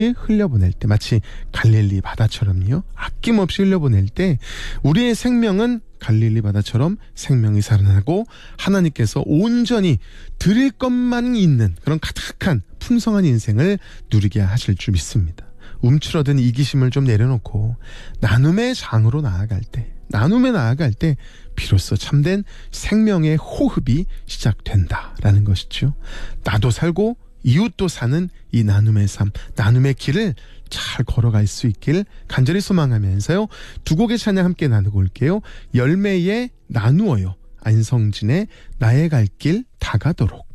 흘려보낼 때, 마치 갈릴리 바다처럼요, 아낌없이 흘려보낼 때 우리의 생명은 갈릴리 바다처럼 생명이 살아나고 하나님께서 온전히 드릴 것만 있는 그런 가득한 풍성한 인생을 누리게 하실 줄 믿습니다. 움츠러든 이기심을 좀 내려놓고 나눔의 장으로 나아갈 때 비로소 참된 생명의 호흡이 시작된다라는 것이죠. 나도 살고 이웃도 사는 이 나눔의 삶, 나눔의 길을 잘 걸어갈 수 있길 간절히 소망하면서요, 두 곡의 찬양 함께 나누고 올게요. 열매의 나누어요, 안성진의 나의 갈 길 다가도록.